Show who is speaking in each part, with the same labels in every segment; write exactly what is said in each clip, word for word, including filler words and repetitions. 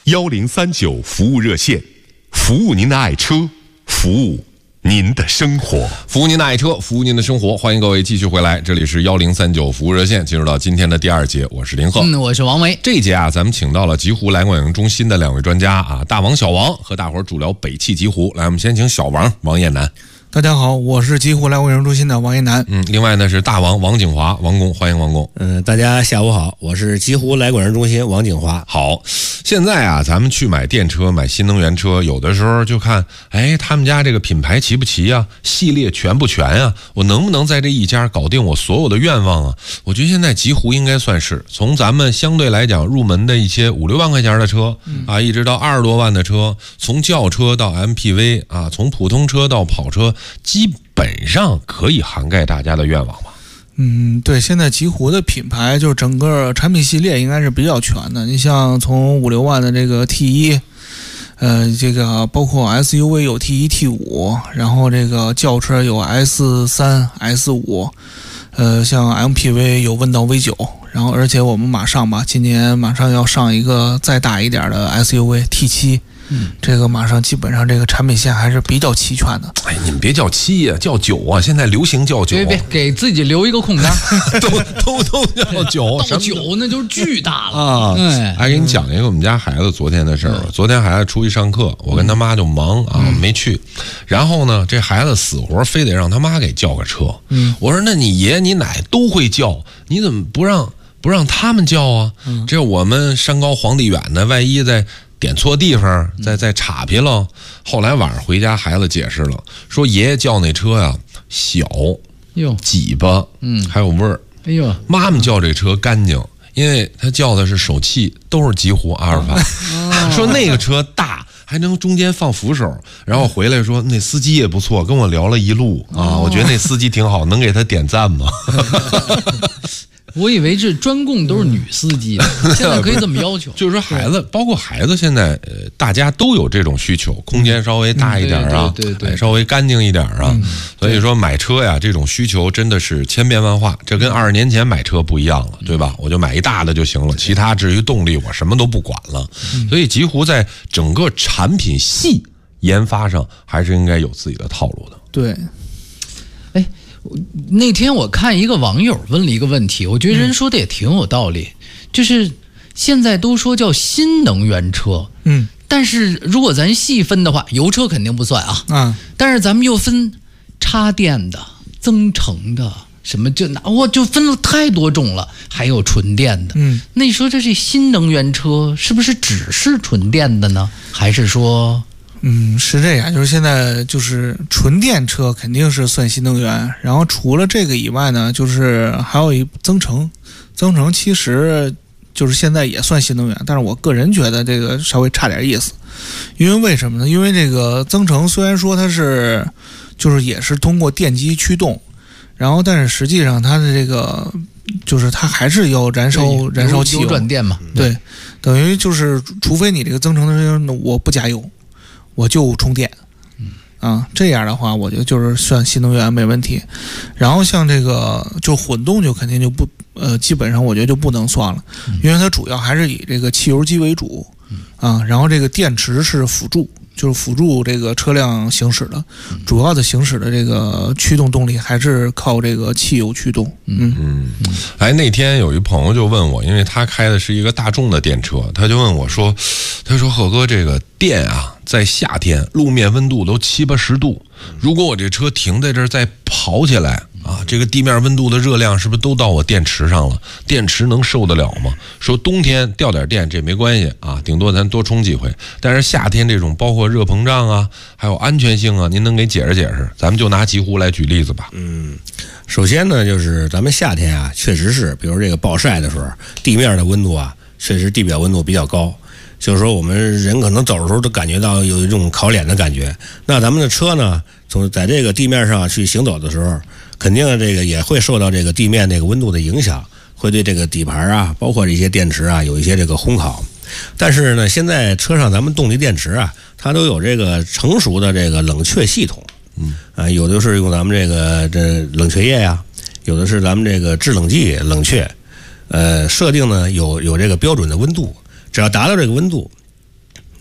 Speaker 1: 幺零三九服务热线，服务您的爱车，服务您的生活，
Speaker 2: 服务您的爱车，服务您的生活。欢迎各位继续回来，这里是幺零三九服务热线，进入到今天的第二节，我是林鹤，
Speaker 3: 嗯，我是王维。
Speaker 2: 这一节啊，咱们请到了极狐来广养中心的两位专家啊，大王、小王，和大伙儿主聊北汽极狐。来，我们先请小王王彦南。
Speaker 4: 大家好，我是极狐来广养中心的王彦南。
Speaker 2: 嗯，另外呢是大王王景华，王工，欢迎王工。
Speaker 5: 嗯，大家下午好，我是极狐来广养中心王景华。
Speaker 2: 好，现在啊，咱们去买电车、买新能源车，有的时候就看，哎，他们家这个品牌齐不齐啊，系列全不全啊？我能不能在这一家搞定我所有的愿望啊？我觉得现在极狐应该算是从咱们相对来讲入门的一些五六万块钱的车啊，一直到二十多万的车，从轿车到 M P V 啊，从普通车到跑车。基本上可以涵盖大家的愿望吧。
Speaker 4: 嗯，对，现在极狐的品牌就是整个产品系列应该是比较全的。你像从五六万的这个 T 一，呃，这个包括 S U V 有 T 一、T 五，然后这个轿车有 S 三、S 五，呃，像 M P V 有问到 V 九，然后而且我们马上吧，今年马上要上一个再大一点的 S U V T 七。嗯，这个马上基本上这个产品线还是比较齐全的。
Speaker 2: 哎，你们别叫七呀、啊，叫九啊！现在流行叫九，
Speaker 3: 别别给自己留一个空档，
Speaker 2: 都都都叫九，
Speaker 3: 到九那就是巨大了
Speaker 2: 啊！哎，哎，给你讲一个我们家孩子昨天的事儿。嗯、昨天孩子出去上课，我跟他妈就忙啊，嗯、没去。然后呢，这孩子死活非得让他妈给叫个车。嗯，我说那你爷你奶都会叫，你怎么不让不让他们叫啊？嗯、这我们山高皇帝远的，万一在。点错地方，再再岔劈了。后来晚上回家，孩子解释了，说爷爷叫那车呀、啊、小，
Speaker 3: 哟，
Speaker 2: 挤巴，嗯，还有味儿。
Speaker 3: 哎呦，
Speaker 2: 妈妈叫这车干净，因为他叫的是手气，都是极狐阿尔法。哦、说那个车大，还能中间放扶手。然后回来说那司机也不错，跟我聊了一路啊，哦、我觉得那司机挺好，能给他点赞吗？
Speaker 3: 我以为这专供都是女司机的，嗯、现在可以这么要求。
Speaker 2: 就是说孩子，包括孩子，现在呃，大家都有这种需求，空间稍微大一点啊，
Speaker 3: 嗯、对对 对, 对, 对，
Speaker 2: 稍微干净一点啊。嗯、所以说买车呀，这种需求真的是千变万化，这跟二十年前买车不一样了，对吧？我就买一大的就行了，其他至于动力我什么都不管了。嗯、所以极狐在整个产品系研发上还是应该有自己的套路的。
Speaker 4: 对。
Speaker 3: 哎，那天我看一个网友问了一个问题，我觉得人说的也挺有道理，嗯、就是现在都说叫新能源车，嗯，但是如果咱细分的话，油车肯定不算啊，啊，但是咱们又分插电的、增程的，什么就我就分了太多种了，还有纯电的，嗯，那你说这这新能源车是不是只是纯电的呢？还是说？
Speaker 4: 嗯，是这样，就是现在就是纯电车肯定是算新能源，然后除了这个以外呢，就是还有一增程，增程其实就是现在也算新能源，但是我个人觉得这个稍微差点意思，因为为什么呢？因为这个增程虽然说它是就是也是通过电机驱动，然后但是实际上它的这个就是它还是要燃烧燃烧汽油
Speaker 3: 转电嘛，
Speaker 4: 对，等于就是除非你这个增程的时候我不加油。我就充电，啊，这样的话，我觉得就是算新能源没问题。然后像这个就混动就肯定就不，呃，基本上我觉得就不能算了，因为它主要还是以这个汽油机为主，啊，然后这个电池是辅助，就是辅助这个车辆行驶的，主要的行驶的这个驱动动力还是靠这个汽油驱动。嗯
Speaker 2: 嗯，哎，那天有一朋友就问我，因为他开的是一个大众的电车，他就问我说，他说贺哥，这个电啊。在夏天路面温度都七八十度，如果我这车停在这儿再跑起来啊，这个地面温度的热量是不是都到我电池上了？电池能受得了吗？说冬天掉点电这没关系啊，顶多咱多充几回。但是夏天这种包括热膨胀啊，还有安全性啊，您能给解释解释？咱们就拿极狐来举例子吧。
Speaker 5: 嗯，首先呢，就是咱们夏天啊，确实是，比如这个暴晒的时候，地面的温度啊，确实地表温度比较高。就是说我们人可能走的时候都感觉到有一种烤脸的感觉，那咱们的车呢，从在这个地面上去行走的时候，肯定这个也会受到这个地面这个温度的影响，会对这个底盘啊，包括这些电池啊有一些这个烘烤。但是呢，现在车上咱们动力电池啊，它都有这个成熟的这个冷却系统，嗯啊，有的是用咱们这个这冷却液呀，有的是咱们这个制冷剂冷却，呃，设定呢有有这个标准的温度。只要达到这个温度，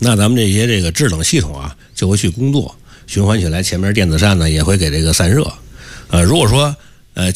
Speaker 5: 那咱们这些这个制冷系统啊就会去工作，循环起来前面电子扇呢也会给这个散热。呃，如果说